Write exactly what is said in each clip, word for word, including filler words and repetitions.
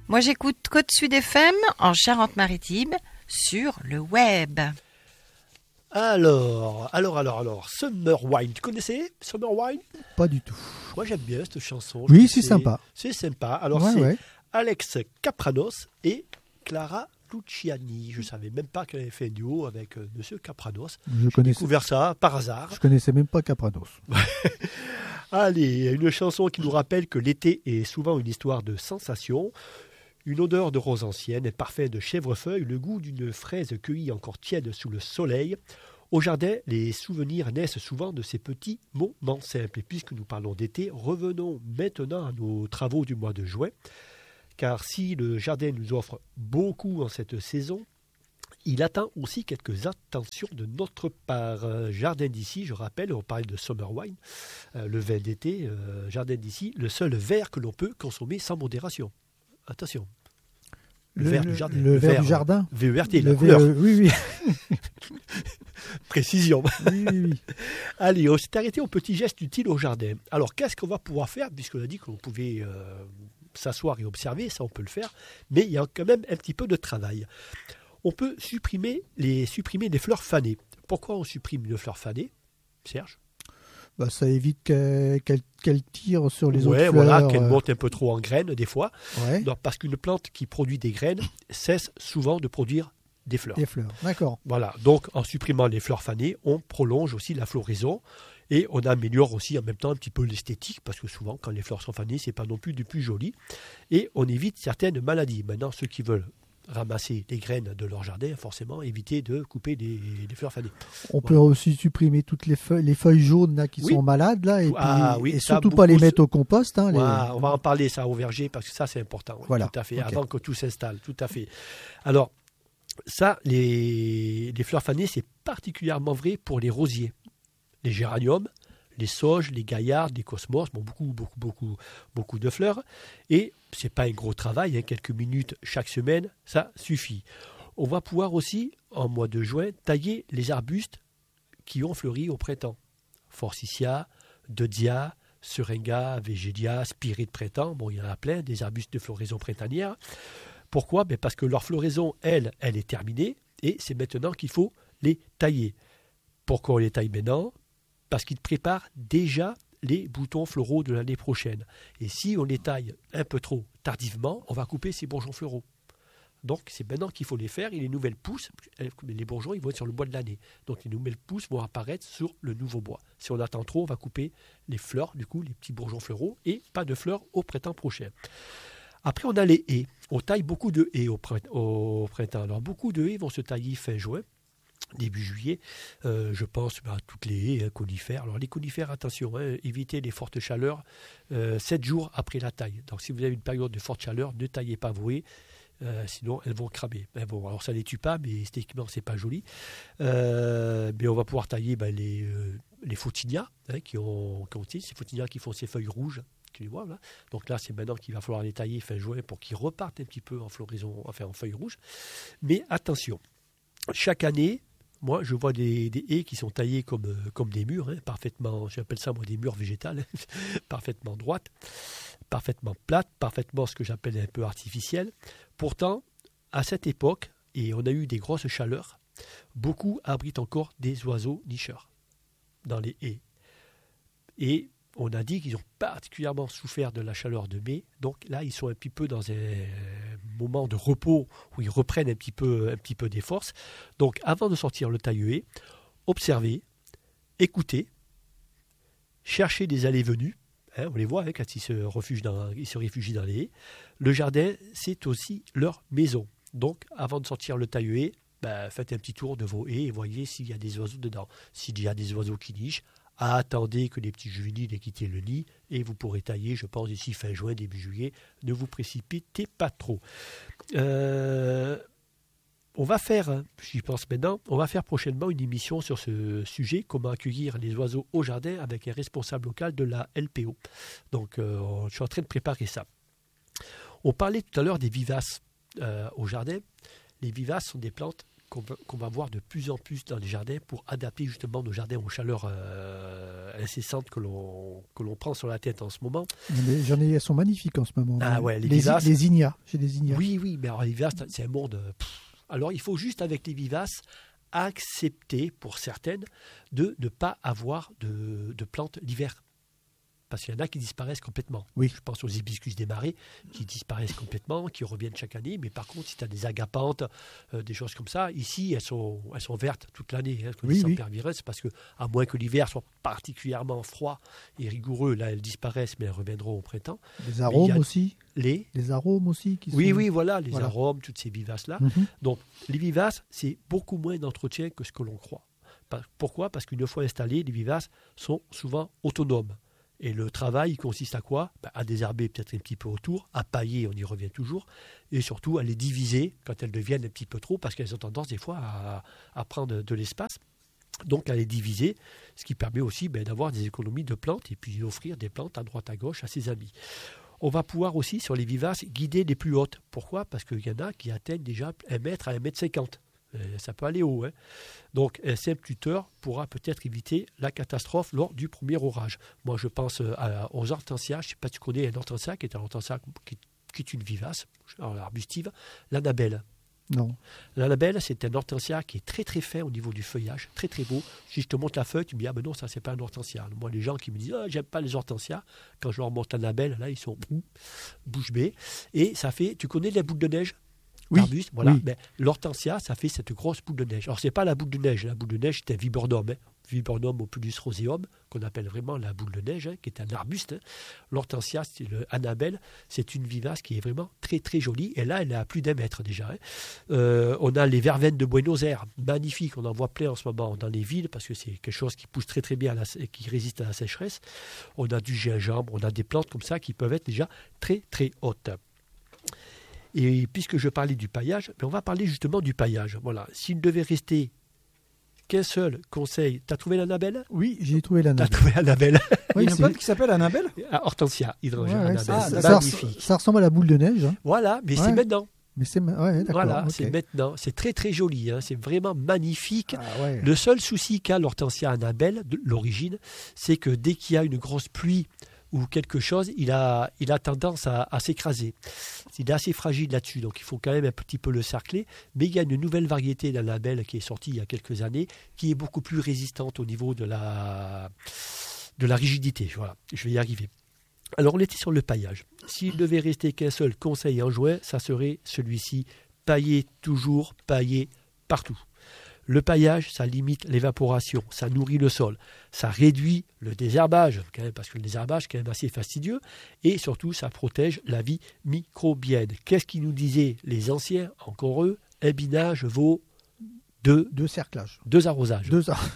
Moi, j'écoute Côte Sud F M en Charente-Maritime sur le web. Alors, alors, alors, alors, Summer Wine, tu connaissais Summer Wine? Pas du tout. Moi, j'aime bien cette chanson. Oui, c'est sympa. C'est sympa. Alors, ouais, c'est ouais. Alex Kapranos et Clara Luciani. Je ne savais même pas qu'elle avait fait un duo avec euh, Monsieur Kapranos. Je J'ai connaissais, découvert ça par hasard. je connaissais même pas Kapranos. Allez, une chanson qui nous rappelle que l'été est souvent une histoire de sensations. Une odeur de rose ancienne, un parfum de chèvrefeuille, le goût d'une fraise cueillie encore tiède sous le soleil. Au jardin, les souvenirs naissent souvent de ces petits moments simples. Et puisque nous parlons d'été, revenons maintenant à nos travaux du mois de juin. Car si le jardin nous offre beaucoup en cette saison, il attend aussi quelques attentions de notre part. Euh, Jardin d'ici, je rappelle, on parlait de Summer Wine, euh, le vin d'été, euh, Jardin d'ici, le seul verre que l'on peut consommer sans modération. Attention. Le, Le, verre le, du jardin. Le, le verre du jardin. V E R T, le la couleur. V E, oui, oui. Précision. oui, oui, oui. Allez, on s'est arrêté au petit geste utile au jardin. Alors, qu'est-ce qu'on va pouvoir faire, puisqu'on a dit qu'on pouvait euh, s'asseoir et observer, ça on peut le faire, mais il y a quand même un petit peu de travail. On peut supprimer les, supprimer les fleurs fanées. Pourquoi on supprime une fleur fanée, Serge? Bah, ça évite qu'elle, qu'elle, qu'elle tire sur les ouais, autres fleurs. Voilà, qu'elle euh... monte un peu trop en graines, des fois. Ouais. Non, parce qu'une plante qui produit des graines cesse souvent de produire des fleurs. Des fleurs, d'accord. Voilà, donc en supprimant les fleurs fanées, on prolonge aussi la floraison et on améliore aussi en même temps un petit peu l'esthétique, parce que souvent, quand les fleurs sont fanées, c'est pas non plus du plus joli. Et on évite certaines maladies. Maintenant, ceux qui veulent ramasser les graines de leur jardin, forcément, éviter de couper des, des fleurs fanées. On voilà. peut aussi supprimer toutes les feuilles, les feuilles jaunes là, qui oui. sont malades, là, et, ah, puis, oui, et ça, surtout pas les mettre au compost. Hein, ouais, les... On va en parler, ça, au verger, parce que ça, c'est important. Oui, voilà. Tout à fait, okay. Avant que tout s'installe, tout à fait. Alors, ça, les, les fleurs fanées, c'est particulièrement vrai pour les rosiers, les géraniums, les sauges, les gaillardes, les cosmos, bon, beaucoup, beaucoup, beaucoup, beaucoup de fleurs. Et c'est pas un gros travail, hein, quelques minutes chaque semaine, ça suffit. On va pouvoir aussi, en mois de juin, tailler les arbustes qui ont fleuri au printemps. Forsythia, Deutzia, Syringa, Végélia, Spirit de printemps, bon, il y en a plein, des arbustes de floraison printanière. Pourquoi? Ben parce que leur floraison, elle, elle est terminée et c'est maintenant qu'il faut les tailler. Pourquoi on les taille maintenant? Parce qu'ils préparent déjà les boutons floraux de l'année prochaine. Et si on les taille un peu trop tardivement, on va couper ces bourgeons floraux. Donc c'est maintenant qu'il faut les faire et les nouvelles pousses, les bourgeons ils vont être sur le bois de l'année. Donc les nouvelles pousses vont apparaître sur le nouveau bois. Si on attend trop, on va couper les fleurs, du coup les petits bourgeons floraux et pas de fleurs au printemps prochain. Après, on a les haies. On taille beaucoup de haies au printemps. Alors, beaucoup de haies vont se tailler fin juin, début juillet. Euh, je pense à toutes les haies, hein, conifères. Alors, les conifères, attention, hein, évitez les fortes chaleurs euh, sept jours après la taille. Donc, si vous avez une période de forte chaleur, ne taillez pas vos haies. Euh, sinon, elles vont cramer. Ben bon, alors, ça ne les tue pas, mais esthétiquement, ce n'est pas joli. Euh, mais on va pouvoir tailler ben, les, euh, les photinia, hein, qui ont, qui ont ces photinia qui font ces feuilles rouges. Tu vois, là. Donc là, c'est maintenant qu'il va falloir les tailler fin juin pour qu'ils repartent un petit peu en floraison, enfin en feuilles rouges. Mais attention, chaque année, moi, je vois des, des haies qui sont taillées comme, comme des murs, hein, parfaitement, j'appelle ça moi des murs végétales, parfaitement droites, parfaitement plates, parfaitement ce que j'appelle un peu artificielles. Pourtant, à cette époque, et on a eu des grosses chaleurs, beaucoup abritent encore des oiseaux nicheurs dans les haies. Et on a dit qu'ils ont particulièrement souffert de la chaleur de mai. Donc là, ils sont un petit peu dans un moment de repos où ils reprennent un petit peu, un petit peu des forces. Donc avant de sortir le taille-haie, observez, écoutez, cherchez des allées-venues. Hein, on les voit hein, quand ils se, refugient dans, ils se réfugient dans les haies. Le jardin, c'est aussi leur maison. Donc avant de sortir le taille-haie, ben, faites un petit tour de vos haies et voyez s'il y a des oiseaux dedans. S'il y a des oiseaux qui nichent, attendez que les petits juvéniles aient quitté le nid et vous pourrez tailler, je pense, d'ici fin juin, début juillet. Ne vous précipitez pas trop. Euh, on va faire, j'y pense maintenant, on va faire prochainement une émission sur ce sujet, comment accueillir les oiseaux au jardin avec un responsable local de la L P O. Donc, euh, je suis en train de préparer ça. On parlait tout à l'heure des vivaces euh, au jardin. Les vivaces sont des plantes qu'on va, qu'on va voir de plus en plus dans les jardins pour adapter justement nos jardins aux chaleurs euh, incessantes que l'on, que l'on prend sur la tête en ce moment. Mais j'en ai, elles sont magnifiques en ce moment. Ah ouais, les les, vivaces. les zinnias, j'ai des zinnias. Oui, oui, mais alors les vivaces, c'est un monde... pff. Alors il faut juste avec les vivaces accepter pour certaines de ne pas avoir de, de plantes l'hiver. Parce qu'il y en a qui disparaissent complètement. Oui. Je pense aux hibiscus des marais qui disparaissent complètement, qui reviennent chaque année. Mais par contre, si tu as des agapantes, euh, des choses comme ça, ici, elles sont, elles sont vertes toute l'année. Hein, oui, oui. C'est parce que, à moins que l'hiver soit particulièrement froid et rigoureux, là, elles disparaissent, mais elles reviendront au printemps. Les arômes a aussi. Les Les arômes aussi. Qui Oui, sont... oui, voilà, les Voilà. arômes, toutes ces vivaces-là. Mhm. Donc, les vivaces, c'est beaucoup moins d'entretien que ce que l'on croit. Par- Pourquoi ? Parce qu'une fois installées, les vivaces sont souvent autonomes. Et le travail il consiste à quoi ? Ben, à désherber peut-être un petit peu autour, à pailler, on y revient toujours, et surtout à les diviser quand elles deviennent un petit peu trop, parce qu'elles ont tendance des fois à, à prendre de, de l'espace. Donc à les diviser, ce qui permet aussi ben, d'avoir des économies de plantes et puis d'offrir des plantes à droite à gauche à ses amis. On va pouvoir aussi, sur les vivaces, guider les plus hautes. Pourquoi ? Parce qu'il y en a qui atteignent déjà un mètre à un mètre cinquante. Euh, Ça peut aller haut. Hein. Donc, un simple tuteur pourra peut-être éviter la catastrophe lors du premier orage. Moi, je pense euh, à- aux hortensias. Je ne sais pas si tu connais un hortensia qui est un hortensia qui, qui est une vivace, alors, arbustive, l'Annabelle. Non. L'Annabelle, c'est un hortensia qui est très très fin au niveau du feuillage, très très beau. Si je te montre la feuille, tu me dis, ah ben non, ça c'est pas un hortensia. Moi, les gens qui me disent, ah, j'aime pas les hortensias, quand je leur montre l'Annabelle, là, ils sont bouche bée. Et ça fait, tu connais les boules de neige ? Oui, Arbuste, voilà. oui. Ben, l'hortensia, ça fait cette grosse boule de neige. Alors, c'est pas la boule de neige. La boule de neige, c'est un viburnum. Hein. Viburnum opulus roseum, qu'on appelle vraiment la boule de neige, hein, qui est un arbuste. Hein. L'hortensia, c'est le Annabelle, c'est une vivace qui est vraiment très, très jolie. Et là, elle est à plus d'un mètre déjà. Hein. Euh, on a les verveines de Buenos Aires, magnifiques. On en voit plein en ce moment dans les villes, parce que c'est quelque chose qui pousse très, très bien à la- et qui résiste à la sécheresse. On a du gingembre, on a des plantes comme ça qui peuvent être déjà très, très hautes. Et puisque je parlais du paillage, ben on va parler justement du paillage. Voilà. S'il ne devait rester qu'un seul conseil, tu as trouvé l'Annabelle ? Oui, j'ai trouvé Tu as l'Annabelle. trouvé l'Annabelle. Oui, Il y a une c'est- plante qui s'appelle Annabelle. Ah, Hortensia, hydrogène, ouais, ouais, Annabelle. ça, C'est ça, magnifique. ça ressemble à la boule de neige. Hein. Voilà, mais Ouais. c'est maintenant. Mais c'est ma- ouais, d'accord. Voilà, ok. c'est maintenant. C'est très très joli. Hein. C'est vraiment magnifique. Ah, ouais. Le seul souci qu'a l'Hortensia Annabelle, de l'origine, c'est que dès qu'il y a une grosse pluie ou quelque chose, il a, il a tendance à, à s'écraser. Il est assez fragile là-dessus, donc il faut quand même un petit peu le cercler. Mais il y a une nouvelle variété d'Annabelle qui est sortie il y a quelques années, qui est beaucoup plus résistante au niveau de la, de la rigidité. Voilà, je vais y arriver. Alors on était sur le paillage. S'il devait rester qu'un seul conseil en juin, ça serait celui-ci, pailler toujours, pailler partout. Le paillage, ça limite l'évaporation, ça nourrit le sol, ça réduit le désherbage, quand même, parce que le désherbage est quand même assez fastidieux, et surtout ça protège la vie microbienne. Qu'est-ce qu'ils nous disaient les anciens, encore eux ? Un binage vaut deux, Deux cerclages. deux arrosages. Deux ar-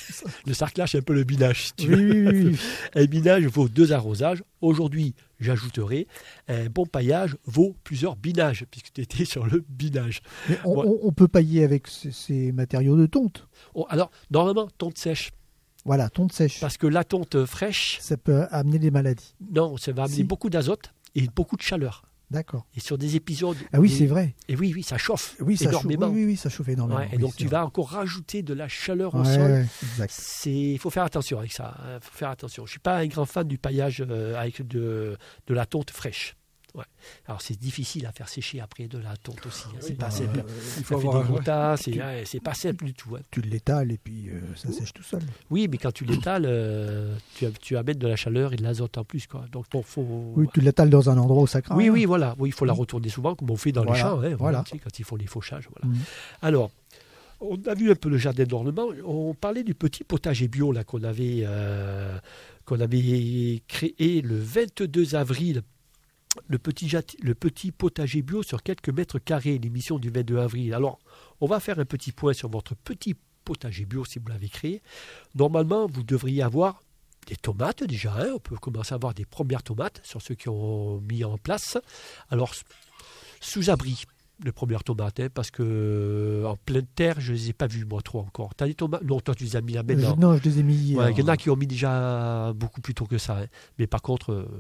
Le sarclage, c'est un peu le binage, si tu Oui, veux. oui, oui, oui. Un binage vaut deux arrosages. Aujourd'hui, j'ajouterai, un bon paillage vaut plusieurs binages, puisque tu étais sur le binage. Mais on, Ouais. on- on peut pailler avec ces, ces matériaux de tonte. Oh, alors, normalement, tonte sèche, Voilà, tonte sèche. parce que la tonte fraîche, Ça peut amener des maladies. non, ça va amener Si. beaucoup d'azote et beaucoup de chaleur. D'accord. Et sur des épisodes... Ah oui, des- c'est vrai. Et oui, oui, ça chauffe Oui, ça chauffe, oui, énormément. oui, oui, ça chauffe énormément. Ouais, et oui, donc, c'est tu vrai. vas encore rajouter de la chaleur au Ouais, sol. ouais, exact. Il faut faire attention avec ça. Il faut faire attention. Je ne suis pas un grand fan du paillage euh, avec de, de la tonte fraîche. Ouais. Alors, c'est difficile à faire sécher après de la tonte aussi. Hein. C'est Oui, pas bah, simple. euh, il Ça faut fait avoir des un- gros tas, c'est ouais, c'est pas simple du tout. Hein. Tu l'étales et puis euh, ça sèche tout seul. Oui, mais quand tu l'étales, euh, tu, as- tu amènes de la chaleur et de l'azote en plus. Quoi. Donc, bon, faut... Oui, tu l'étales dans un endroit où ça craint. oui, oui, voilà. Oui, il faut la retourner souvent, comme on fait dans Voilà, les champs. Hein, voilà, voilà. tu sais, quand ils font les fauchages. Voilà. Mhm. Alors, on a vu un peu le jardin d'ornement. On parlait du petit potager bio là, qu'on avait, euh, qu'on avait créé le vingt-deux avril. Le petit, jat- le petit potager bio sur quelques mètres carrés, l'émission du vingt-deux avril. Alors, on va faire un petit point sur votre petit potager bio si vous l'avez créé. Normalement, vous devriez avoir des tomates déjà. Hein. On peut commencer à avoir des premières tomates sur ceux qui ont mis en place. Alors, sous abri, les premières tomates, hein, parce que euh, en pleine terre, je ne les ai pas vues, moi, trop encore. Tu as des tomates ? Non, toi, tu les as mis là Euh, maintenant. non, je les ai mis hier. Ouais, il y en a qui ont mis déjà beaucoup plus tôt que ça. Hein. Mais par contre, euh,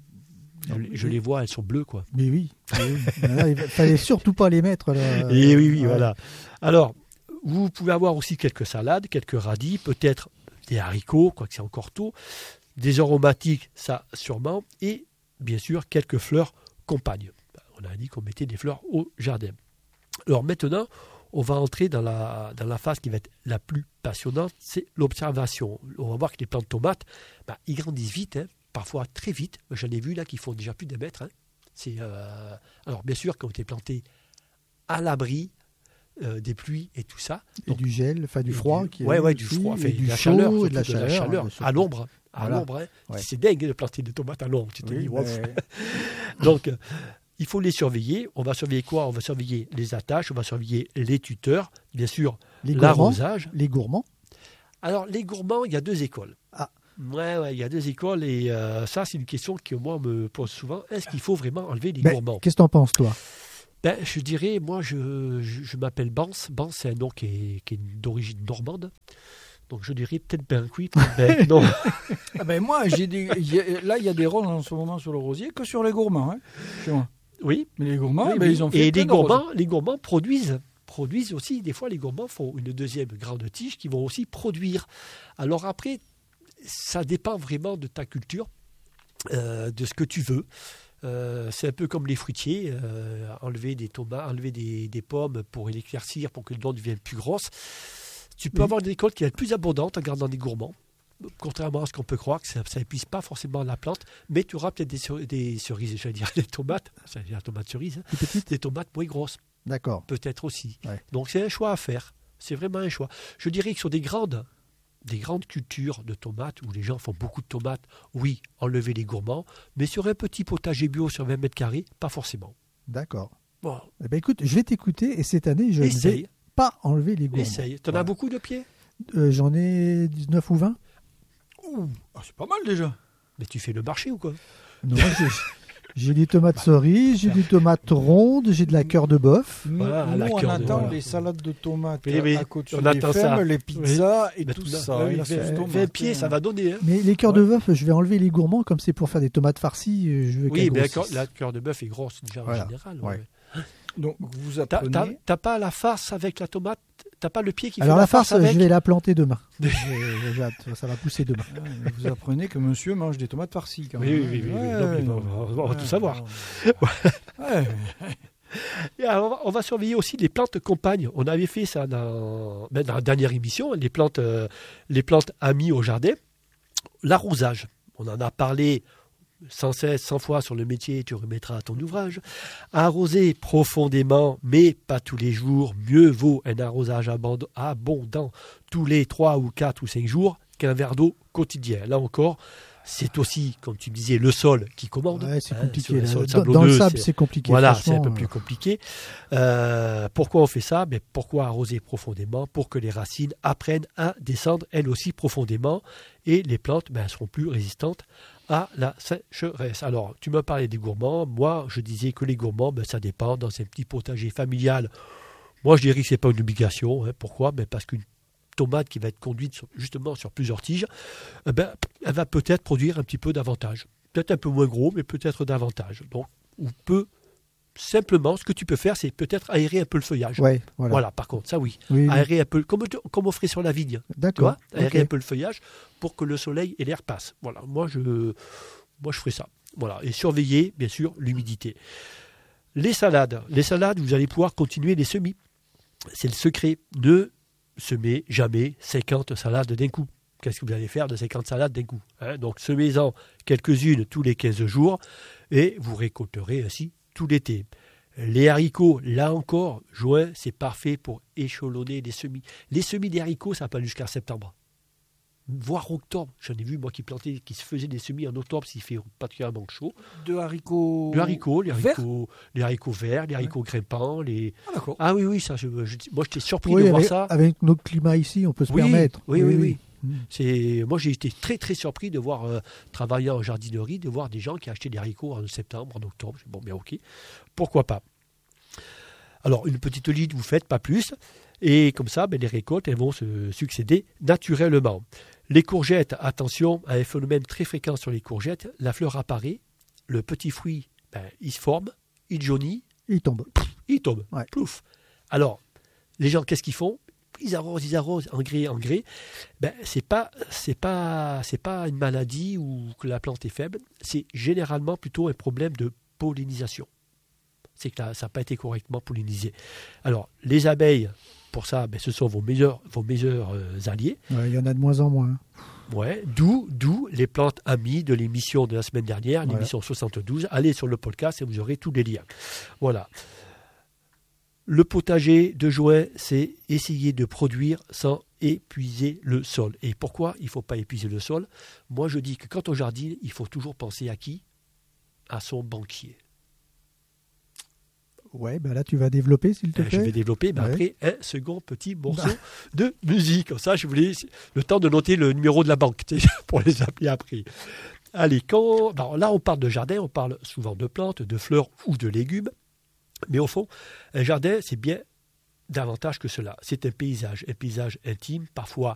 Non, je, je mais- les vois, elles sont bleues, quoi. Mais oui. mais oui. Là, il fallait surtout pas les mettre. Là. Et oui, oui, Ouais. voilà. Alors, Vous pouvez avoir aussi quelques salades, quelques radis, peut-être des haricots, quoique c'est encore tôt, des aromatiques, ça sûrement, et bien sûr quelques fleurs compagnes. On a dit qu'on mettait des fleurs au jardin. Alors maintenant, on va entrer dans la, dans la phase qui va être la plus passionnante, c'est l'observation. On va voir que les plantes de tomates, bah, ils grandissent vite, hein, parfois très vite. J'en ai vu là qui font déjà plus d'un mètre. Hein. C'est, euh... Alors bien sûr, quand on est planté à l'abri euh, des pluies et tout ça. Et donc, du gel, enfin du froid. Oui, ouais, ouais, du froid, enfin, du la chaud, chaleur, et de la chaleur, de la chaleur à l'ombre. À voilà. l'ombre, hein. Ouais. C'est dingue de planter des tomates à l'ombre, tu te oui, dis. Mais... Donc, euh, il faut les surveiller. On va surveiller quoi? On va surveiller les attaches, on va surveiller les tuteurs, bien sûr, les l'arrosage. Les gourmands. Alors, les gourmands, il y a deux écoles. Ah. Ouais, ouais, il y a deux écoles et euh, ça, c'est une question que moi me pose souvent. Est-ce qu'il faut vraiment enlever les ben, gourmands? Qu'est-ce que t'en penses, toi? Ben, je dirais, moi, je, je, je m'appelle Bans. Bans, c'est un nom qui est, qui est d'origine normande. Donc, je dirais peut-être ben oui, peut-être ben non. Ah ben moi, j'ai des, y a, là, il y a des rôles en ce moment sur le rosier que sur les gourmands. Hein, chez moi. Oui. Mais les gourmands, oui, ben, oui. ils ont fait Et plein les de gourmands, rosiers. les gourmands produisent, produisent aussi. Des fois, les gourmands font une deuxième grande tige qui vont aussi produire. Alors après, ça dépend vraiment de ta culture, euh, de ce que tu veux. Euh, c'est un peu comme les fruitiers, euh, enlever des tomates, enlever des, des pommes pour l'éclaircir, pour que le don devienne plus grosse. Tu peux oui. avoir des récoltes qui vont être plus abondantes en gardant des gourmands. Contrairement à ce qu'on peut croire, que ça n'épuise pas forcément la plante, mais tu auras peut-être des, ceri- des cerises, j'allais dire des tomates, c'est la tomate cerise, hein, des tomates moins grosses, D'accord. peut-être aussi. Ouais. Donc c'est un choix à faire, c'est vraiment un choix. Je dirais que sur des grandes, des grandes cultures de tomates, où les gens font beaucoup de tomates, oui, enlever les gourmands, mais sur un petit potager bio sur vingt mètres carrés, pas forcément. D'accord. Bon, Eh ben, écoute, je vais t'écouter et cette année, je ne essaye, vais pas enlever les gourmands. essaye. T'en Voilà. as beaucoup de pieds? Euh, J'en ai dix-neuf ou vingt. Ouh, ah, c'est pas mal déjà. Mais tu fais le marché ou quoi? Non, j'ai- j'ai des tomates cerises, j'ai des tomates rondes, j'ai de la cœur de bœuf. Nous, Voilà, nous, la on cœur de- attend voilà. les salades de tomates Oui, oui, à côté on des attend ça. fermes, les pizzas et Mais tout tout ça. oui, et la vingt- sauce tomate, vingt pieds, ça hein. va donner. Hein. Mais les cœurs Ouais. de bœuf, je vais enlever les gourmands comme c'est pour faire des tomates farcies. euh, Je veux Oui, qu'elles mais la, grossissent. la cœur de bœuf est grosse déjà Voilà. en général. Ouais. ouais. Donc vous T'as, apprenez. t'as- t'as pas la farce avec la tomate? T'as pas le pied qui Alors fait la farce, avec? je vais la planter demain. Je- j'ai hâte, ça va pousser demain. Ah, vous apprenez que monsieur mange des tomates farcies quand Oui, même. oui, oui, oui, oui. Ouais, Non, mais ouais, bon, on va- on va tout ouais, savoir. ouais. Et alors, on, va, on va surveiller aussi les plantes compagnes. On avait fait ça dans, ben, dans la dernière émission, les plantes, euh, les plantes amies au jardin. L'arrosage, on en a parlé sans cesse, cent fois sur le métier, tu remettras à ton ouvrage. Arroser profondément, mais pas tous les jours. Mieux vaut un arrosage abond- abondant tous les trois ou quatre ou cinq jours qu'un verre d'eau quotidien. Là encore, c'est aussi, comme tu me disais, le sol qui commande. Ouais, c'est Hein, compliqué. sur un là. sol Dans, dans le sablonneux, sable, c'est- c'est compliqué. Voilà, c'est un peu franchement, plus euh, compliqué. Euh, pourquoi on fait ça? Mais pourquoi arroser profondément? Pour que les racines apprennent à descendre elles aussi profondément et les plantes ben, seront plus résistantes à la sécheresse. Alors, tu m'as parlé des gourmands. Moi, je disais que les gourmands, ben, ça dépend. Dans un petit potager familial, moi, je dirais que ce n'est pas une obligation. Hein. Pourquoi? Ben, parce qu'une tomate qui va être conduite sur- justement sur plusieurs tiges, eh ben, elle va peut-être produire un petit peu davantage. Peut-être un peu moins gros, mais peut-être davantage. Donc, on peut simplement, ce que tu peux faire, c'est peut-être aérer un peu le feuillage. Ouais, voilà. Voilà, par contre, ça oui. Oui, oui. Aérer un peu, comme, comme on ferait sur la vigne. Tu D'accord. vois, aérer ok. un peu le feuillage pour que le soleil et l'air passent. Voilà, moi je, moi je ferai ça. Voilà, et surveiller, bien sûr, l'humidité. Les salades. Les salades, vous allez pouvoir continuer les semis. C'est le secret. Ne semez jamais cinquante salades d'un coup. Qu'est-ce que vous allez faire de cinquante salades d'un coup, hein? Donc, semez-en quelques-unes tous les quinze jours et vous récolterez ainsi tout l'été. Les haricots, là encore, juin, c'est parfait pour échelonner les semis. Les semis des haricots, ça va jusqu'à septembre. Voire octobre. J'en ai vu, moi, qui plantaient, qui se faisaient des semis en octobre s'il fait particulièrement chaud. De haricots. Les haricots, les verts haricots, les haricots verts, les haricots grimpants, les... Ah, d'accord. Ah oui, oui, ça, je, je- moi, j'étais surpris Oui, de voir avec, ça. avec notre climat ici, on peut se Oui, permettre. oui, oui, oui. Mm. C'est, moi, j'ai été très, très surpris de voir, euh, travaillant en jardinerie, de voir des gens qui achetaient des haricots en septembre, en octobre. Bon, bien, ok. Pourquoi pas? Alors, une petite liste, vous faites, pas plus. Et comme ça, ben, les récoltes, elles vont se succéder naturellement. Les courgettes, attention à un phénomène très fréquent sur les courgettes. La fleur apparaît, le petit fruit, ben, il se forme, il jaunit, Il tombe. il tombe. Ouais. Plouf. Alors, les gens, qu'est-ce qu'ils font? ils arrosent, ils arrosent, engrais, engrais. Ben, c'est pas, c'est pas, c'est pas une maladie ou que la plante est faible. C'est généralement plutôt un problème de pollinisation. C'est que là, ça n'a pas été correctement pollinisé. Alors, les abeilles, pour ça, ben, ce sont vos meilleurs, vos meilleurs euh, alliés. Ouais, il y en a de moins en moins. Ouais, d'où, d'où les plantes amies de l'émission de la semaine dernière, Voilà. l'émission soixante-douze. Allez sur le podcast et vous aurez tous les liens. Voilà. Le potager de juin, c'est essayer de produire sans épuiser le sol. Et pourquoi il ne faut pas épuiser le sol? Moi, je dis que quand on jardine, il faut toujours penser à qui? À son banquier. Ouais, ben là, tu vas développer, s'il te Euh, plaît. je vais développer, mais Ouais. après, un second petit morceau de musique. Comme ça, je voulais le temps de noter le numéro de la banque tu sais, pour les appeler après. Allez, quand, alors là, on parle de jardin, on parle souvent de plantes, de fleurs ou de légumes. Mais au fond, un jardin, c'est bien davantage que cela. C'est un paysage, un paysage intime, parfois